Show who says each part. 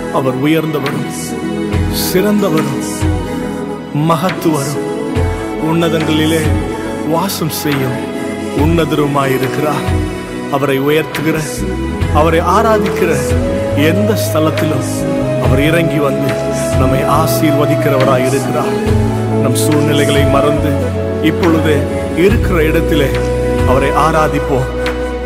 Speaker 1: அவர் உயர்ந்தவரும் சிறந்தவரும் மகத்துவரும் உன்னதங்களிலே வாசம் செய்யும் உன்னதருமாயிருக்கிறார். அவரை உயர்த்துகிற, அவரை ஆராதிக்கிற எந்த ஸ்தலத்திலும் அவர் இறங்கி வந்து நம்மை ஆசீர்வதிக்கிறவராய் இருக்கிறார். நம் சூழ்நிலைகளை மறந்து இப்பொழுது இருக்கிற இடத்திலே அவரை ஆராதிப்போம்.